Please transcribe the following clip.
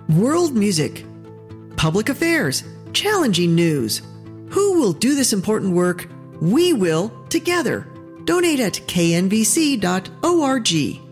World music, public affairs, challenging news. Who will do this important work? We will together. Donate at knvc.org.